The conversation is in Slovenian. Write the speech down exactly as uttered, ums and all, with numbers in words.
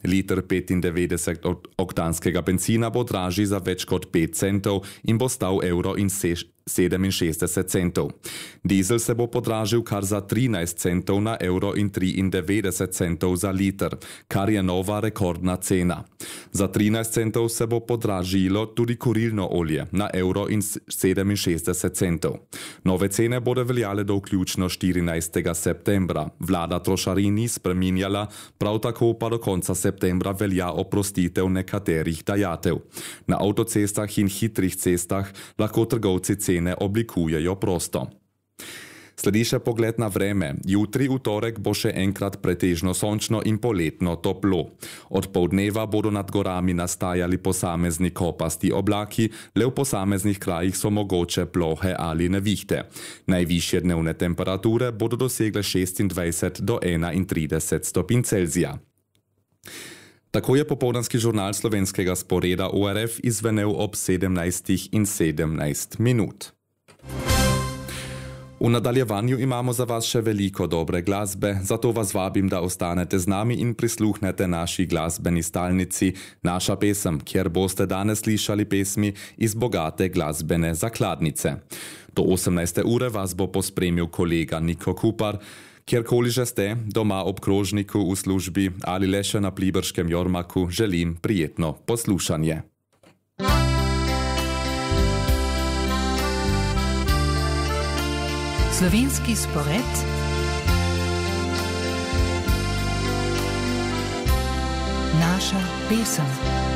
Liter petindevetdeset oktanskega benzina bo dražji za več kot pet centov in bo stal evro in sedeminšestdeset centov. Dizel se bo podražil kar za trinajst centov na evro in triindevetdeset centov za liter, kar je nova rekordna cena. Za trinajst centov se bo podražilo tudi kurilno olje na evro in sedeminšestdeset centov. Nove cene bodo veljale do vključno štirinajstega septembra. Vlada trošarin ni spreminjala, prav tako pa do konca septembra velja oprostitev nekaterih dajatev. Na avtocestah in hitrih cestah lahko trgovci cene oblikujejo prosto. Sledi še pogled na vreme. Jutri v torek bo še enkrat pretežno sončno in poletno toplo. Od poldneva bodo nad gorami nastajali posamezni kopasti oblaki, le v posameznih krajih so mogoče plohe ali nevihte. Najvišje dnevne temperature bodo dosegle šestindvajset do enaintrideset stopinj Celzija. Tako je popoldanski žurnal slovenskega sporeda O R F izvenel ob sedemnajstih in sedemnajst minut. V nadaljevanju imamo za vas še veliko dobre glasbe, zato vas vabim, da ostanete z nami in prisluhnete naši glasbeni stalnici Naša pesem, kjer boste danes slišali pesmi iz bogate glasbene zakladnice. Do osemnajste ure vas bo pospremil kolega Niko Kupar. Kjerkoli že ste, doma ob krožniku, v službi ali le še na pliberškem jormaku, želim prijetno poslušanje. Slovenski spored Naša pesem.